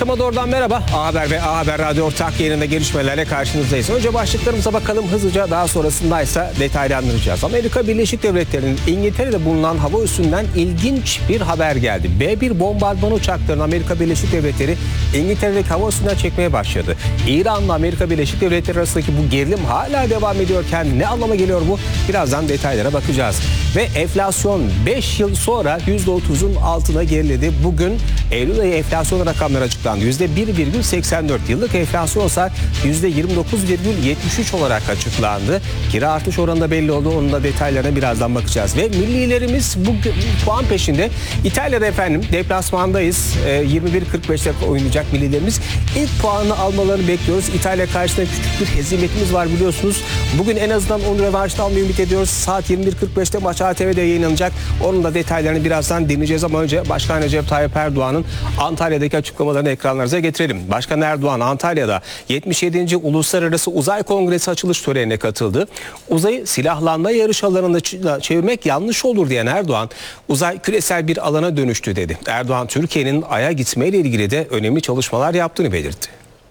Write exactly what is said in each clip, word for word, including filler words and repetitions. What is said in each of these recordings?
Doğrudan merhaba. A Haber ve A Haber Radyo ortak yayınında gelişmelerle karşınızdayız. Önce başlıklarımıza bakalım hızlıca, daha sonrasındaysa detaylandıracağız. Amerika Birleşik Devletleri'nin İngiltere'de bulunan hava üssünden ilginç bir haber geldi. B bir bombardıman uçaklarını Amerika Birleşik Devletleri İngiltere'deki hava üssünden çekmeye başladı. İran'la Amerika Birleşik Devletleri arasındaki bu gerilim hala devam ediyorken ne anlama geliyor bu? Birazdan detaylara bakacağız. Ve enflasyon beş yıl sonra yüzde otuzun altına geriledi. Bugün Eylül ayı enflasyon rakamları açıklandı. yüzde bir virgül seksen dört, yıllık enflasyon ise yüzde yirmi dokuz virgül yetmiş üç olarak açıklandı. Kira artış oranı da belli oldu. Onun da detaylarına birazdan bakacağız. Ve millilerimiz bu puan peşinde. İtalya'da efendim deplasmandayız. E, yirmi bir kırk beşte oynayacak millilerimiz. İlk puanını almalarını bekliyoruz. İtalya karşısında küçük bir hezimetimiz var biliyorsunuz. Bugün en azından onu revanşta almayı ümit ediyoruz. Saat yirmi bir kırk beşte maç A T V'de yayınlanacak. Onun da detaylarını birazdan dinleyeceğiz ama önce Başkan Recep Tayyip Erdoğan'ın Antalya'daki açıklamalarını ekranlarınıza getirelim. Başkan Erdoğan Antalya'da yetmiş yedinci Uluslararası Uzay Kongresi açılış törenine katıldı. Uzayı silahlanma yarış alanına çevirmek yanlış olur diyen Erdoğan, uzay küresel bir alana dönüştü dedi. Erdoğan, Türkiye'nin Ay'a gitmeyle ilgili de önemli çalışmalar yaptığını belirtti.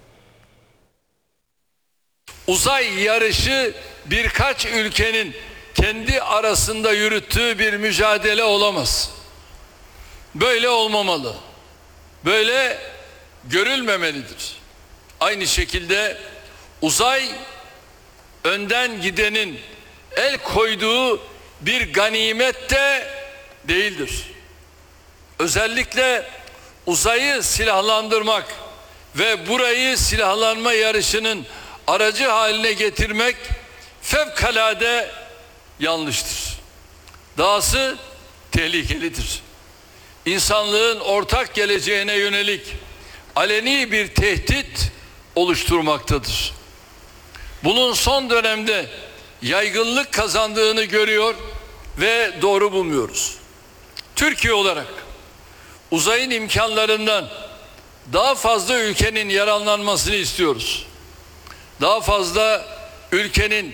Uzay yarışı birkaç ülkenin kendi arasında yürüttüğü bir mücadele olamaz. Böyle olmamalı. Böyle görülmemelidir. Aynı şekilde uzay önden gidenin el koyduğu bir ganimet de değildir. Özellikle uzayı silahlandırmak ve burayı silahlanma yarışının aracı haline getirmek fevkalade yanlıştır. Dahası tehlikelidir. İnsanlığın ortak geleceğine yönelik aleni bir tehdit oluşturmaktadır. Bunun son dönemde yaygınlık kazandığını görüyor ve doğru bulmuyoruz. Türkiye olarak uzayın imkanlarından daha fazla ülkenin yararlanmasını istiyoruz. Daha fazla ülkenin